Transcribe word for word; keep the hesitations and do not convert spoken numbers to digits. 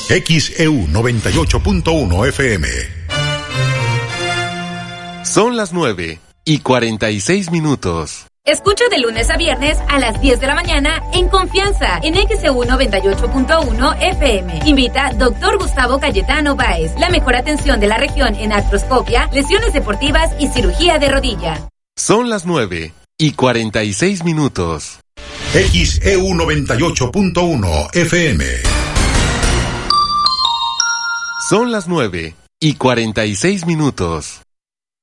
X E U noventa y ocho punto uno F M. Son las nueve y cuarenta y seis minutos. Escucha de lunes a viernes a las diez de la mañana en Confianza en X E U noventa y ocho punto uno F M. Invita doctor Gustavo Cayetano Báez. La mejor atención de la región en artroscopia, lesiones deportivas y cirugía de rodilla. Son las nueve y cuarenta y seis minutos. X E U noventa y ocho punto uno F M. Son las nueve y cuarenta y seis minutos.